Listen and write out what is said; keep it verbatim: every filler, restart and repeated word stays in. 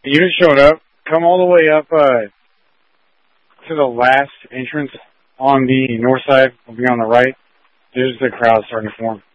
The unit showed up. Come all the way up uh, to the last entrance on the north side. Will be on the right. There's the crowd starting to form.